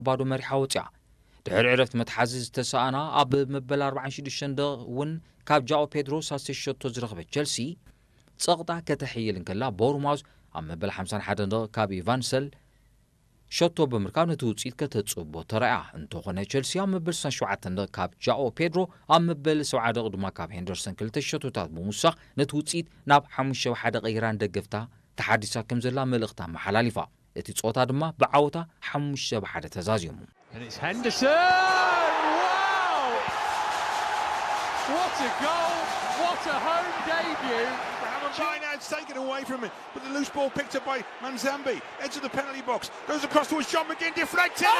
ባዶ መሪሓ ወፅያ ድሕሪ ዕረፍቲ መትሓዚ ዝተሰኣና ኣብ መበል 46 ደቂቕ እውን ካብ ጃኦ ፔድሮ ሳሴ ሸቶ ዝረኸበት ቸልሲ ፀቕጣ ከተሕይል እንከላ ቦርማውዝ ኣብ መበል 51 ደቂቕ ካብ ኢቫንሰል ሸቶ ብምርካብ ነቲ ውፅኢት ከተፅቦ ተረእያ እንተኾነ ቸልሲ ኣብ መበል 67 ደቂቕ ካብ ጃኦ ፔድሮ ኣብ መበል 70 ደቂቕ ድማ ካብ ሄንደርሰን ክልተ ሸቶታት ብምውሳኽ ነቲ ውፅኢት ናብ 5-1 ቀይራን ደገፍታ ተሓዲሳ ከም ዘላ መልእኽታ መሓላሊፋ እቲ ጾታ ድማ ብዓወታ 5-1 ተዛዚሙ And it's Henderson! Wow! What a goal! What a home debut! It's taken away from him, but the loose ball picked up by Manzambi. Edge of the penalty box. Goes across towards John McGinn, deflected!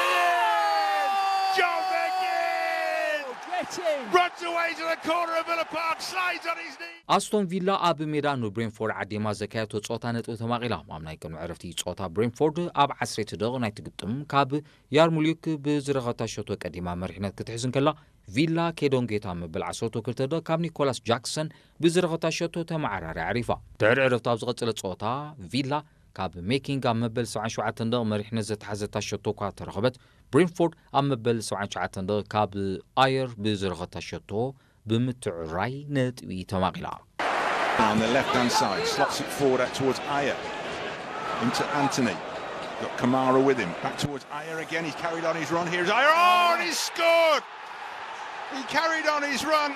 John McGinn! Runs away to the corner of Villa Park, slides on his knee. Aston Villa ኣብ ሜዳ ንብሬንፎርድ ዓዲማ ዘካየቶ ጾታ ነጥቢ ተማቒላ ኣብ ናይ ቅድሚ ዕረፍቲ ጾታ ብሬንፎርድ ኣብ 10 ደቂቕ ናይ ትግጥም ካብ ያርሙሊክ ብዝረኸታ ሸቶ ቀዲማ መሪሕነት ክትሕዝ እንከላ ቪላ ኬዶንጌታ መበል 12 ደቂቕ ካብ ኒኮላስ ጃክሰን ብዝረኸታ ሸቶ ተማዓራሪ ዓሪፋ ድሕሪ ዕረፍቲ ኣብ ዝቐፅለ ጾታ ቪላ ካብ ሜኪንግ ኣብ መበል 77 ደቂቕ መሪሕነት ዘተሓዘታ ሸቶ እኳ ተረኸበት ብሬንፎርድ ኣብ መበል 79 ደቂቕ ካብ ኣየር ብዝረኸታ ሸቶ ብምትዕራይ ነጥቢ ተማቒላ On the left-hand side, slots it forward out towards Ayer. Into Anthony. Got Kamara with him. Back towards Ayer again. He's carried on his run. Here's Ayer. Oh, and he's scored! He carried on his run.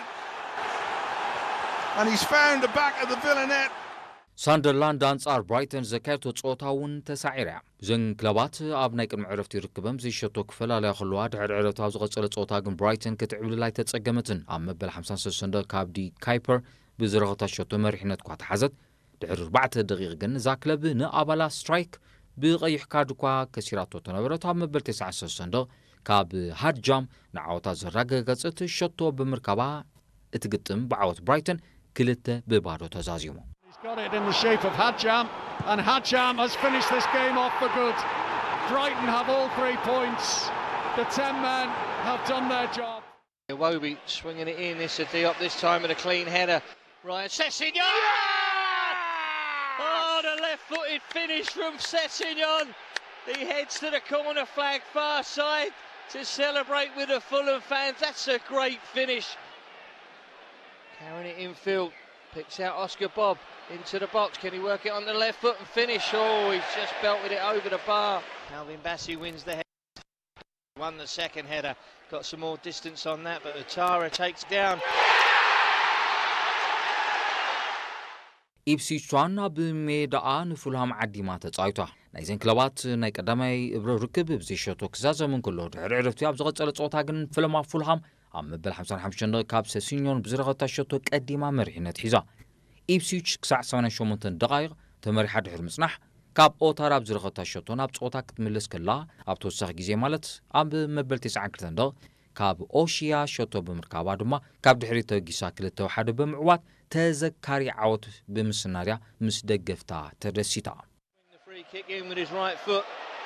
And he's found the back of the Villa net. ሳንደርላንድ አንጻር ብራይተን ዘካየቶ ጾታውን ተሳዒራ ዘን ክለባት ኣብ ናይ ቅድሚ ዕረፍቲ ይርከበም ዘይሸቶ ክፈላለያ ከለዋ ድሕሪ ዕረፍቲ ኣብ ዝቐፀለ ጾታ ግን ብራይተን ክትዕብልላይ ተጸገመትን ኣብ መበል 53 ደቂቕ ካብ ዲ ካይፐር ብዝረኸታ ሸቶ መሪሕነት እኳ ተሓዘት ድሕሪ 4 ደቂቕ ግን እዛ ክለብ ንኣባላ ስትራይክ ብቐይሕ ካርድ እኳ ከሲራቶ ተነበረት ኣብ መበል 93 ደቂቕ ካብ ሃድጃም ንዓወታ ዘረጋገፀት ሸቶ ብምርካባ እትግጥም ብዓወት ብራይተን 2-0 ተዛዚሙ He's got it in the shape of Hadjam, and Hadjam has finished this game off for good. Brighton have all 3 points. The 10 men have done their job. Iwobi swinging it in, this is Diop this time with a clean header. Ryan Sessegnon! Yeah! Oh, the left-footed finish from Sessegnon. He heads to the corner flag far side to celebrate with the Fulham fans. That's a great finish. Carrying it infield. Picks out Oscar Bob into the box. Can he work it on the left foot and finish? Oh, he's just belted it over the bar. Alvin Bassey wins the head. Won the second header. Got some more distance on that, but Utara takes down. ኢፕስዊች ታውን ኣብ ሜዳኣ ንፉልሃም ዓዲማ ተጻይታ ናይዘን ክለባት ናይ ቀዳማይ እብረ ርክብ ብዘይሸቶ ክዛዘምን ከሎ ድሕሪ ዕረፍቲ ኣብ ዝቐፀለ ጾታ ግን ፉልሃም ኣብ መበል 55 ደቂቕ ካብ ሰሲኞን ብዝረኸታ ሸቶ ቀዲማ መሪሕነት ሒዛ ኢፕስዊች ክሳዕ 88 ደቂቕ ተመሪሓ ድሕሪ ምጽናሕ ካብ ኦታር ኣብ ዝረኸታ ሸቶ ናብ ጾታ ክትምለስ ከላ ኣብ ተወሳኺ ግዜ ማለት ኣብ መበል 92 ደቂቕ ካብ ኦሺያ ሸቶ ብምርካባ ድማ ካብ ድሕሪ ተጊሳ 2-1 ብምዕዋት ተዘካሪ ዓወት ብምስናርያ ምስ ደገፍታ ተደሲታ Kick in with his right foot.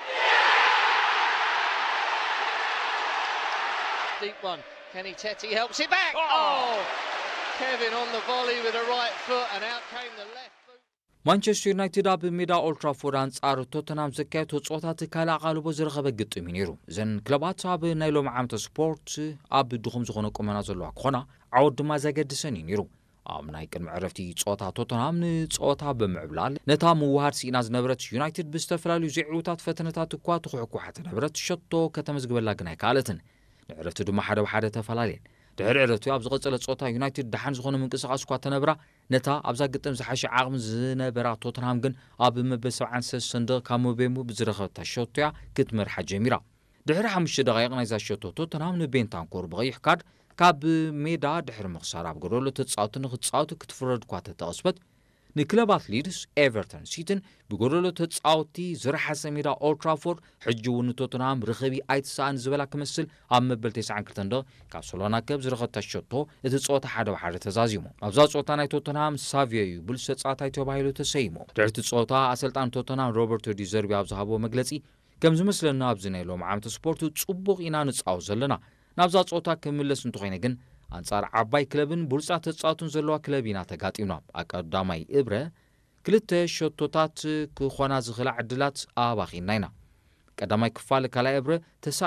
Deep one. Kenny Teti helps it back. Oh! Kevin on the volley with the right foot and out came the left foot. Manchester United ኣብ ሜዳ ኦልድ ትራፎርድ አንጻር ቶተንሃም ዘካየቶ ጾታ ትካላ ቃልቦ ዝረኸበ ግጥም ነይሩ ዘን ክለባት ኣብ ናይ ሎም ዓመት ስፖርት ኣብ ድኹም ዝኾነ ቁመና ዘለዋ ክኾና ዓወት ድማ ዘገድሰን ነይሩ ኣብ ናይ ቅድሚ ዕረፍቲ ጾታ ቶተንሃም ንጾታ ብምዕብላል ነታ ምውሃድ ሲና ዝነበረት ዩናይትድ ብዝተፈላለዩ ዘዕውታት ፈተነታት እኳ ትኩሕኩሓት ነበረት ሸቶ ከተመዝግበላ ግን ኣይከኣለትን ንዕረፍቲ ድማ ሓደ ብሓደ ተፈላለየን ድሕሪ ዕረፍቲ ኣብ ዝቐፀለ ጾታ ዩናይትድ ድሓን ዝኾነ ምንቅስቓስ እኳ ተነብራ ነታ ኣብዛ ግጥም ዝሓሸ ዓቕሚ ዝነበራ ቶተንሃም ግን ኣብ መበል 73 ደቂቕ ካብ ሞቤሙ ብዝረኸበታ ሸቶያ ክትመርሓ ጀሚራ ድሕሪ 5 ደቂቕ ናይዛ ሸቶ ቶተንሃም ንቤንታንኮር ብቐይሕ ካርድ ካብ ሜዳ ድሕሪ ምኽሳር ኣብ ጎደሎ ተጻወቱ ንኽጻወቱ ክትፍረድ እኳ ተጠቕስበት ንክለባት ሊድስ ኤቨርተን ሲቲን ብጎደሎ ተጻወቲ ዝረሓሰ ሜዳ ኦልድ ትራፎርድ ሕጂ እውን ቶተንሃም ርኽቢ ኣይትሰኣን ዝበላ ክመስል ኣብ መበል 92 ደቂቕ ካብ ሰሎና ክለብ ዝረኸበታ ሸቶ እቲ ጾታ 1-1 ተዛዚሙ ኣብዛ ጾታ ናይ ቶተንሃም ሳቪዮ ብልሰ ጻታይ ተባሂሉ ተሰይሙ ድሕሪ እቲ ጾታ ኣሰልጣን ቶተንሃም ሮበርቶ ዲዘርቢ ኣብ ዝሃቦ መግለጺ ከም ዝመስለና ኣብዚ ናይ ሎም ዓመት ስፖርት ጽቡቕ ኢና ንጻወት ዘለና ናብዛ ጾታ ክምለስ እንተኾይነ ግን አንጻር ዓባይ ክለብን ብሉጻት ተጻዋቱን ዘለዋ ክለብ ኢና ተጋጢምና ኣቀዳማይ እብረ ክልተ ሸቶታት ክኾና ዝኽእላ ዕድላት ኣባኺና ኢና ቀዳማይ ክፋል ካልኣይ እብረ